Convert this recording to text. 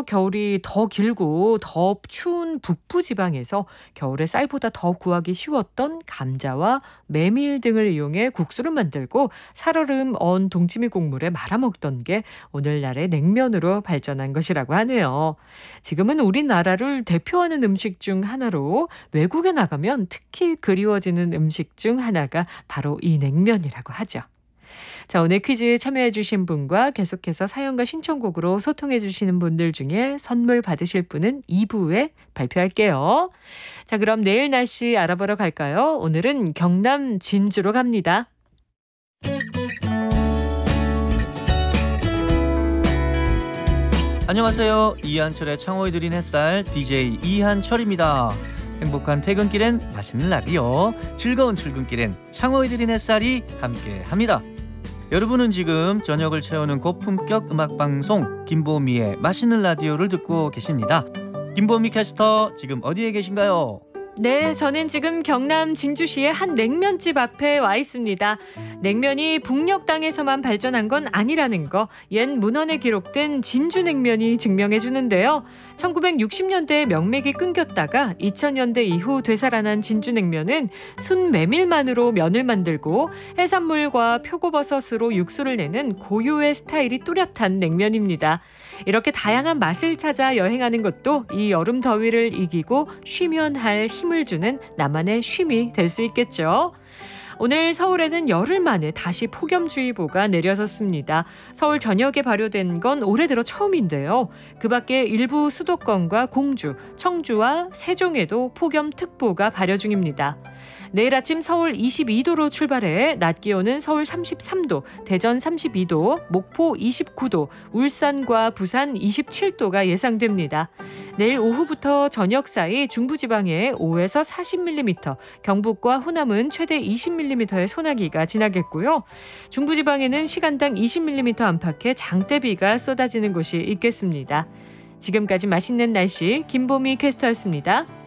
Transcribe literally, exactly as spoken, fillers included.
겨울이 더 길고 더 추운 북부 지방에서 겨울에 쌀보다 더 구하기 쉬웠던 감자와 메밀 등을 이용해 국수를 만들고 살얼음 언 동치미 국물에 말아먹던 게 오늘날의 냉면으로 발전한 것이라고 하네요. 지금은 우리나라를 대표하는 음식 중 하나로 외국에 나가면 특히 그리워지는 음식 중 하나가 바로 이 냉면이라고 하죠. 자, 오늘 퀴즈에 참여해 주신 분과 계속해서 사연과 신청곡으로 소통해 주시는 분들 중에 선물 받으실 분은 이 부에 발표할게요. 자, 그럼 내일 날씨 알아보러 갈까요? 오늘은 경남 진주로 갑니다. 안녕하세요. 이한철의 창호에 드린 햇살 디제이 이한철입니다. 행복한 퇴근길엔 맛있는 라디오, 즐거운 출근길엔 창호에 드린 햇살이 함께합니다. 여러분은 지금 저녁을 채우는 고품격 음악방송 김보미의 맛있는 라디오를 듣고 계십니다. 김보미 캐스터 지금 어디에 계신가요? 네, 저는 지금 경남 진주시의 한 냉면집 앞에 와 있습니다. 냉면이 북녘 땅에서만 발전한 건 아니라는 거 옛 문헌에 기록된 진주냉면이 증명해 주는데요. 천구백육십 년대에 명맥이 끊겼다가 이천 년대 이후 되살아난 진주냉면은 순 메밀만으로 면을 만들고 해산물과 표고버섯으로 육수를 내는 고유의 스타일이 뚜렷한 냉면입니다. 이렇게 다양한 맛을 찾아 여행하는 것도 이 여름 더위를 이기고 쉬면 할 힘을 주는 나만의 쉼이 될 수 있겠죠. 오늘 서울에는 열흘 만에 다시 폭염주의보가 내려졌습니다. 서울 전역에 발효된 건 올해 들어 처음인데요. 그 밖에 일부 수도권과 공주, 청주와 세종에도 폭염특보가 발효 중입니다. 내일 아침 서울 이십이 도로 출발해 낮 기온은 서울 삼십삼 도, 대전 삼십이 도, 목포 이십구 도, 울산과 부산 이십칠 도가 예상됩니다. 내일 오후부터 저녁 사이 중부지방에 오에서 사십 밀리미터, 경북과 호남은 최대 이십 밀리미터의 소나기가 지나겠고요. 중부지방에는 시간당 이십 밀리미터 안팎의 장대비가 쏟아지는 곳이 있겠습니다. 지금까지 맛있는 날씨 김보미 캐스터였습니다.